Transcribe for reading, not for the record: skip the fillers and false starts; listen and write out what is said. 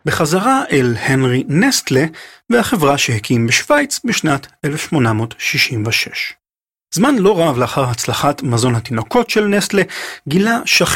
בחזרה אל הנרי נסטלה והחברה שהקים בשוויץ בשנת 1866. זמן לא רב לאחר הצלחת מזון התינוקות של נסטלה, גילה שכן